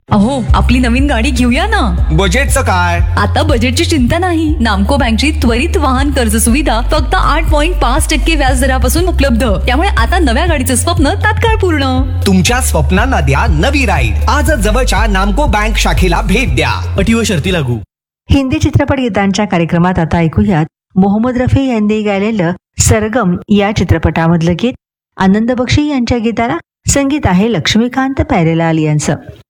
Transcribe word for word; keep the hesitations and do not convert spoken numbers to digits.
अहो, आपली नवीन गाडी घेऊया ना. बजेटचं काय? आता बजेटची चिंता नाही. नामको बँकची त्वरित वाहन कर्ज सुविधा फक्त आठ पॉईंट पाच टक्के व्याज दरापासून उपलब्ध. त्यामुळे आता नव्या गाडीचं स्वप्न तात्काळ पूर्ण. तुमच्या स्वप्नांना द्या नवी राईड. आजच जवळच्या नामको बँक शाखेला भेट द्या. अटी व शर्ती लागू. हिंदी चित्रपट गीतांच्या कार्यक्रमात आता ऐकूयात मोहम्मद रफी यांनी गायलेलं सरगम या चित्रपटामधलं गीत. आनंद बक्षी यांच्या गीताला संगीत आहे लक्ष्मीकांत प्यारेलाल यांचं.